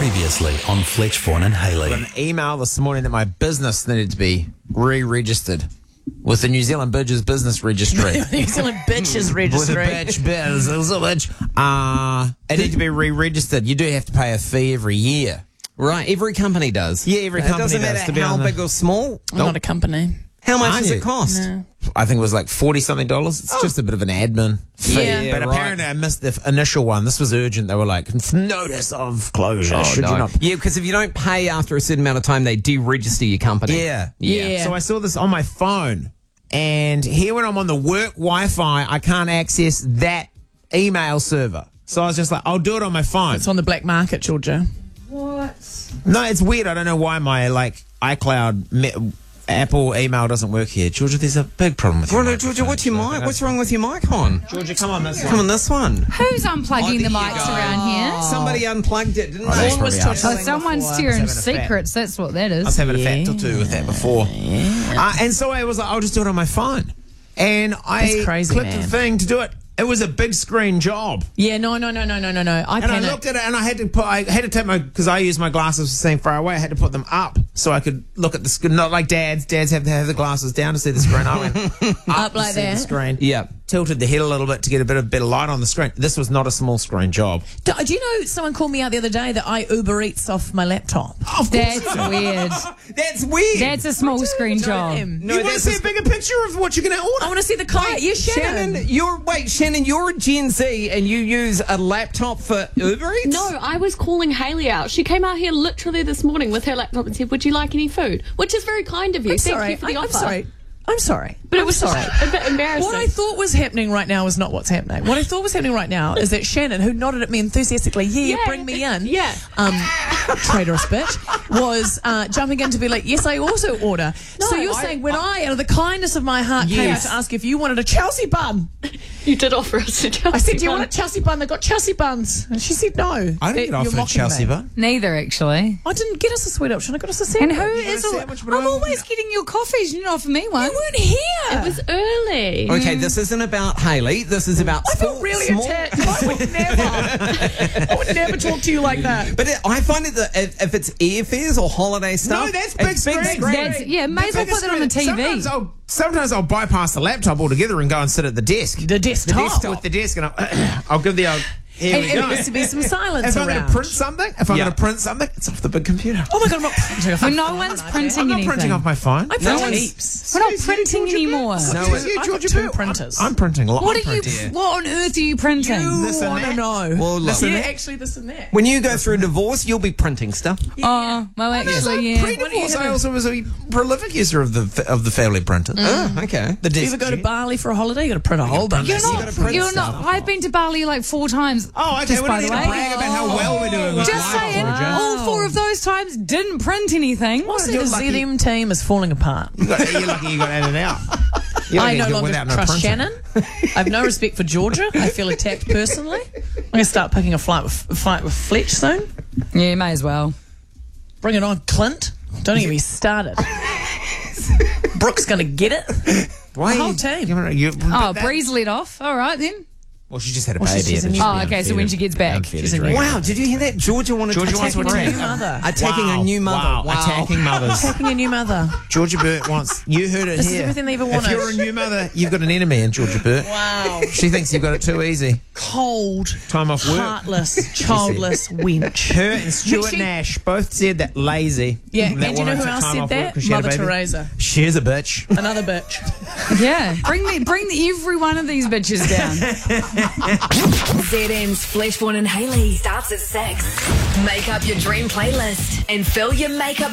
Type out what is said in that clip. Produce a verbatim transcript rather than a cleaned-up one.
Previously on Fletch, Vaughan and Haley. I got an email this morning that my business needed to be re-registered with the New Zealand Bridges Business Registry. New Zealand Bitches Registry. With a bitch, biz, it was a bitch. Uh, it needs to be re-registered. You do have to pay a fee every year. Right, every company does. Yeah, every It company doesn't does, matter to be how on the- big or small. I'm not a company. How much Aren't does you? it cost? No. I think it was like forty something dollars. It's just a bit of an admin fee. Yeah. Yeah, but right. apparently I missed the f- initial one. This was urgent. They were like, notice of closure. Oh, Should no. you not? Yeah, because if you don't pay after a certain amount of time, they deregister your company. Yeah. Yeah. So I saw this on my phone, and here when I'm on the work Wi-Fi, I can't access that email server. So I was just like, I'll do it on my phone. It's on the black market, Georgia. No, it's weird. I don't know why my like iCloud, me- Apple email doesn't work here. Georgia, there's a big problem with your Well, no, Georgia, microphone, what's your so I mic? think What's I- wrong with your mic on? Georgia, come on this Come on, one. this one. Who's unplugging Oh, the there you mics go. around here? Somebody unplugged it, didn't Oh, they? that's was probably touching- us. Oh, someone's I was steering having a fat- secrets. That's what that I was is. having a fat Yeah. tattoo with that before. Uh, and so I was like, I'll just do it on my phone. And I That's crazy, clicked man. the thing to do it. It was a big screen job. Yeah, no, no, no, no, no, no, no. I And I panicked. looked at it and I had to put, I had to take my, because I use my glasses seeing far away, I had to put them up so I could look at the screen. Not like dads. Dads have to have the glasses down to see the screen. I went up, Up to like see that? the screen. Yeah. Tilted the head a little bit to get a bit of better light on the screen. This was not a small screen job. Do, do you know someone called me out the other day that I Uber Eats off my laptop? That's weird. That's weird. That's a small screen job. Him. you want to that's see a- a bigger picture of what you're going to I order? want to see the car. Yes, Shannon. Shannon, you're wait, Shannon, you're a Gen Z and you use a laptop for Uber Eats? No, I was calling Haley out. She came out here literally this morning with her laptop and said, "Would you like any food?" Which is very kind of you. I'm Thank sorry. you for the I, offer. I'm sorry. I'm sorry. But it I'm was sorry. a bit embarrassing. What I thought was happening right now is not what's happening. What I thought was happening right now is that Shannon, who nodded at me enthusiastically, yeah, Yeah. bring me in, Yeah. um, traitorous bitch, was uh, jumping in to be like, yes, I also order. so you're I- saying when I, out of the kindness of my heart, came out Yes. to ask if you wanted a Chelsea bun, You did offer us a Chelsea I said, do you bun. want a Chelsea bun? They got Chelsea buns. And she said no. I didn't That get you're offered a mocking Chelsea me. bun. Neither, actually. I didn't get us a sweet option. I got us a And sandwich. who You got is a all, sandwich, but I'm I- always getting your coffees. You didn't offer me one. You weren't here. It was early. Okay, this isn't about Haley. This is about I small, felt really small- attacked. I would never. I would never talk to you like that. But it, I find it that if, if it's airfares or holiday stuff, No, that's it's big screen. That's- yeah, may as well put that on the T V. Sometimes I'll, sometimes I'll bypass the laptop altogether and go and sit at the desk. The desktop. The desktop. With the desk, and I'll, I'll give the old. Here And, we and go. there needs to be some silence If I'm going around. to print something, if I'm Yeah. going to print something, it's off the big computer. Oh my god, I'm not printing off Well, my no phone. one's I printing I'm not anything. printing off my phone. I print one's- heaps. We're not Excuse printing Georgia anymore. Boo. No, Excuse it- you, I've Georgia got two Boo. printers. I'm printing. Lot. What I'm are you? printing. What on earth are you printing? You This and want to that. know? Well, look. Listen, yeah, that- actually, this and that. When you go through a divorce, you'll be printing stuff. Oh, well, actually, yeah. Pre-divorce, I also was a prolific user of the of the family printer. Oh, okay. The Do you desk. ever go to Bali for a holiday? You got to print a whole bunch. You're of not. stuff. print You're stuff. not. I've been to Bali like four times. Oh, okay. Just we by don't the need to way. brag about how well we're doing. with Just life, saying, Georgia. all four of those times didn't print anything. What's You're the lucky. Z M team is falling apart. You got, you're lucky you got added out. You're I lucky no you got longer without no trust printer. Shannon. I have no respect for Georgia. I feel attacked personally. I'm going to start picking a flight with, a fight with Fletch soon. Yeah, may as well. Bring it on, Clint. Don't even get me started. Brooke's going to get it. Why? The whole you- team. You, you, Oh, that- Breeze let off. All right then. Well, she just had a Well, baby. she's a and new- she's Oh, been okay, so when unfeathered- she gets back, unfeathered she's a new- dragon. Wow, did you hear that? Georgia wanted Georgia to wants attack to Attacking a bring new mother. attacking Wow. a new mother. Wow. Wow. Attacking mothers. Attacking a new mother. Georgia Burt wants. You heard it This is here. everything they ever If wanted. you're a new mother, you've got an enemy in Georgia Burt. Wow. She thinks you've got it too easy. Cold, Time off work. heartless, childless wench. Her and Stuart She- Nash both said that lazy. Yeah, That and do you know woman who took else time said off work that? 'cause she had a Mother baby. Teresa. She's a bitch. Another bitch. Yeah, bring me, bring every one of these bitches down. Z M's Fletch, Vaughan and Haley starts at six. Make up your dream playlist and fill your makeup